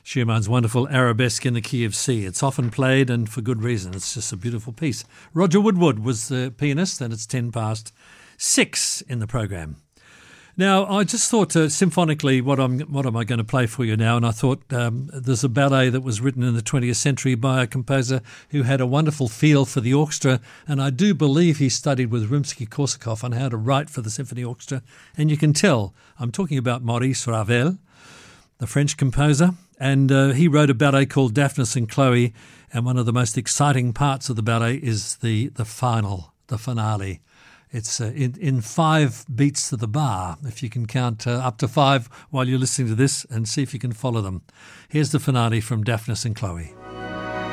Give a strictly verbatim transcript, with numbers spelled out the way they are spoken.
Schumann's wonderful Arabesque in the Key of C. It's often played, and for good reason. It's just a beautiful piece. Roger Woodward was the pianist, and it's ten past six in the program. Now, I just thought uh, symphonically, what I'm what am I going to play for you now? And I thought um, there's a ballet that was written in the twentieth century by a composer who had a wonderful feel for the orchestra, and I do believe he studied with Rimsky-Korsakov on how to write for the symphony orchestra. And you can tell I'm talking about Maurice Ravel, the French composer, and uh, he wrote a ballet called Daphnis and Chloe, and one of the most exciting parts of the ballet is the the final, the finale. It's uh, in, in five beats to the bar, if you can count uh, up to five while you're listening to this, and see if you can follow them. Here's the finale from Daphnis and Chloe.